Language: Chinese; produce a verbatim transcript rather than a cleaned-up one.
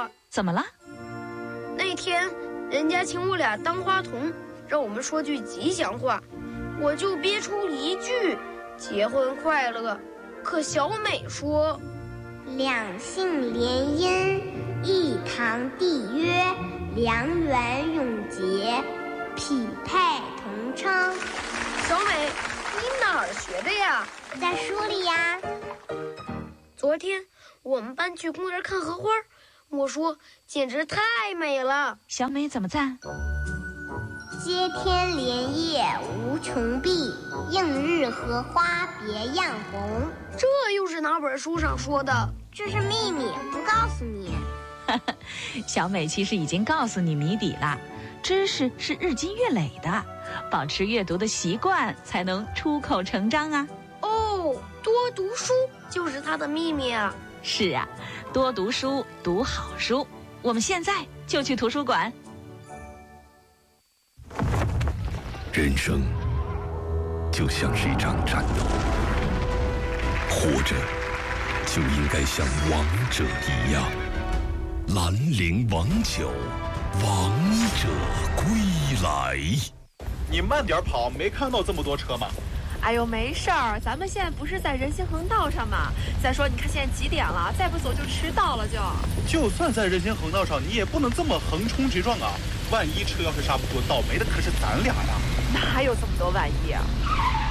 了。 怎么了？ 那天人家请我俩当花童，让我们说句吉祥话，我就憋出一句结婚快乐。可小美说， 两姓联姻，一堂缔约，良缘永结，匹配同称。 小美，你哪儿学的呀？ 在书里呀。 昨天我们班去公园看荷花，我说简直太美了。 小美怎么赞？ 接天莲叶无穷碧，映日荷花别样红。 这又是哪本书上说的？ 这是秘密，不告诉你。 小美其实已经告诉你谜底了，知识是日积月累的，保持阅读的习惯才能出口成章啊。 哦，多读书就是它的秘密啊。 是啊，多读书，读好书。我们现在就去图书馆。 人生就像是一场战斗，活着就应该像王者一样。兰陵王酒，王者归来。 你慢点跑，没看到这么多车吗？ 哎呦，没事儿，咱们现在不是在人行横道上吗？再说，你看现在几点了？再不走就迟到了就。 就算在人行横道上，你也不能这么横冲直撞啊！万一车要是刹不住，倒霉的可是咱俩呀！ 哪有这么多万一啊？